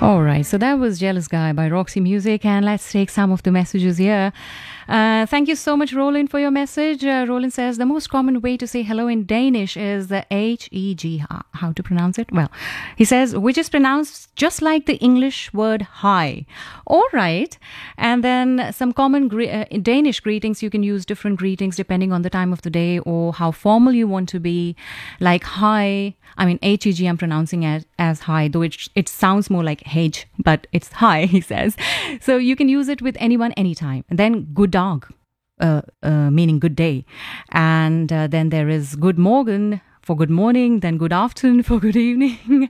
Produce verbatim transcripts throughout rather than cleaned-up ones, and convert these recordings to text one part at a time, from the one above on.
All right, so that was Jealous Guy by Roxy Music, and let's take some of the messages here. Uh, thank you so much, Roland, for your message. Uh, Roland says the most common way to say hello in Danish is the H E G. How to pronounce it? Well, he says, which is pronounced just like the English word hi. All right. And then some common gre- uh, Danish greetings. You can use different greetings depending on the time of the day or how formal you want to be. Like hi. I mean, H E G I'm pronouncing as, as hi, though it, it sounds more like H, but it's hi, he says. So you can use it with anyone, anytime. And then good dog, uh, uh, meaning good day. And uh, then there is good morgen for good morning, then good afternoon for good evening.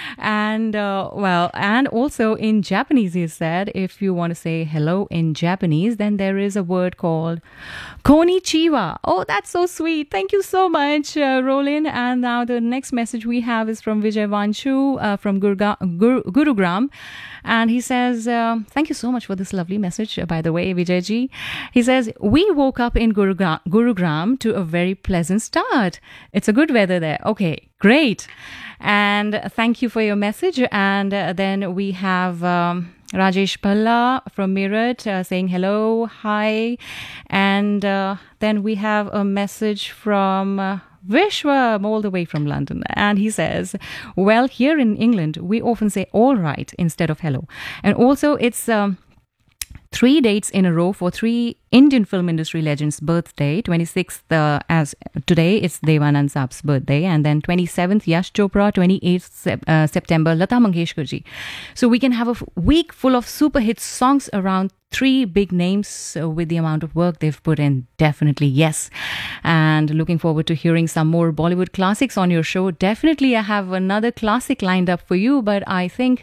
And uh, well, and also in Japanese, he said, if you want to say hello in Japanese, then there is a word called konnichiwa. Oh, that's so sweet. Thank you so much, uh, Roland. And now the next message we have is from Vijay Vanshu uh, from Gurga- Gur- Gurugram. And he says, uh, thank you so much for this lovely message, uh, by the way, Vijayji. He says, we woke up in Gurugra- Gurugram to a very pleasant start. It's a good weather there. Okay, great. And thank you for your message. And uh, then we have um, Rajesh Palla from Meerut uh, saying hello, hi. And uh, then we have a message from... Uh, Vishwam, all the way from London. And he says, well, here in England, we often say all right instead of hello. And also it's um, three dates in a row for three Indian film industry legends' birthday. twenty-sixth, uh, as today, it's Devanand Saab's birthday. And then twenty-seventh, Yash Chopra. twenty-eighth sep- uh, September, Lata Mangeshkar ji. So we can have a f- week full of super hit songs around three big names uh, with the amount of work they've put in. Definitely, yes. And looking forward to hearing some more Bollywood classics on your show. Definitely, I have another classic lined up for you, but I think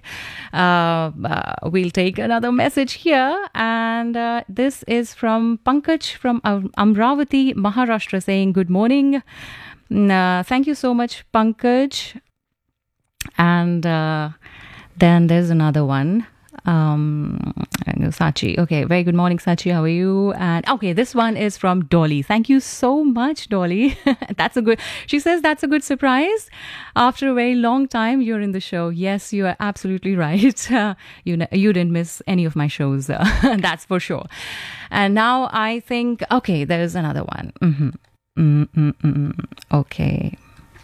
uh, uh, we'll take another message here. And uh, this is from Pankaj from Am- Amravati, Maharashtra, saying good morning. Uh, thank you so much, Pankaj. And uh, then there's another one. Um, Sachi. Okay, very good morning, Sachi. How are you? And okay, this one is from Dolly. Thank you so much, Dolly. That's a good, she says that's a good surprise. After a very long time, you're in the show. Yes, you are absolutely right. Uh, you, you didn't miss any of my shows. Uh, that's for sure. And now I think, okay, there's another one. Mm-hmm. Mm-mm-mm. Okay.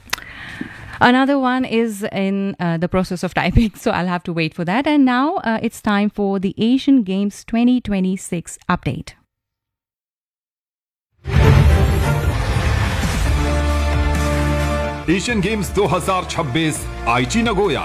Another one is in uh, the process of typing, so I'll have to wait for that. And now uh, it's time for the Asian Games twenty twenty-six update. Asian games दो हज़ार छब्बीस आईची Nagoya.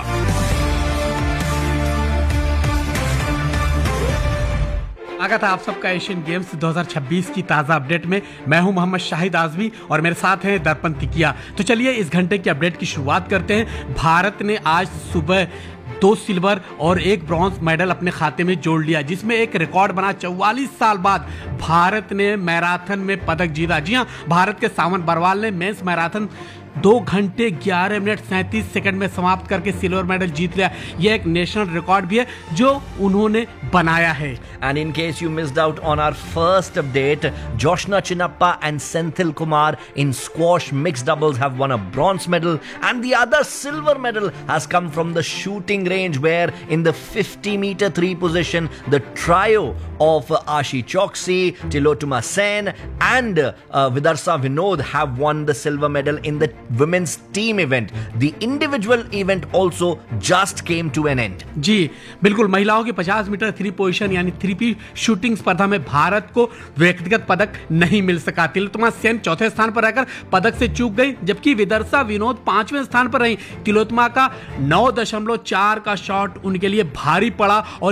स्वागत है आप सबका Asian games दो हज़ार छब्बीस की ताज़ा अपडेट में। मैं हूं मोहम्मद शाहिद आजमी और मेरे साथ हैं दर्पण तिकिया। तो चलिए इस घंटे की अपडेट की शुरुआत करते हैं। भारत ने आज सुबह दो सिल्वर और एक ब्रॉन्ज मेडल अपने खाते में जोड़ लिया, जिसमें एक रिकॉर्ड बना। चौवालीस साल बाद भारत ने मैराथन में पदक जीता। जी हां, भारत के सावन बरवाल ने मेंस मैराथन दो घंटे ग्यारह मिनट सैंतीस सेकंड में समाप्त करके सिल्वर मेडल जीत लिया। यह एक नेशनल रिकॉर्ड भी है जो उन्होंने बनाया है। And in case you missed out on our first update, Joshna Chinnappa and Senthil Kumar in squash mixed doubles have won a bronze medal, and the other silver medal has come from the shooting range, where in the fifty meter three position, the trio of uh, Ashi Choksi, Tilotuma Sen and uh, Vidarsa Vinod have won the silver medal in the women's team event. The individual event also just came to an end. जी बिल्कुल, महिलाओं की पचास metre three position यानी three P shooting स्पर्धा में भारत को व्यक्तिगत पदक नहीं मिल सका। तिलोत्तमा सेन चौथे स्थान पर रहकर पदक से चूक गई, जबकि विदर्शा विनोद पांचवें स्थान पर रही। तिलोत्तमा का नौ दशमलव चार का शॉट उनके लिए भारी पड़ा और